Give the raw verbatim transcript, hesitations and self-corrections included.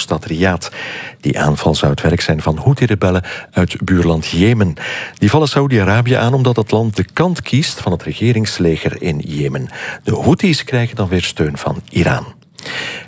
hoofdstad Riyadh. Die aanval zou het werk zijn van Houthi-rebellen uit buurland Jemen. Die vallen Saoedi-Arabië aan omdat het land de kant kiest van het regeringsleger in Jemen. De Houthis krijgen dan weer steun van Iran.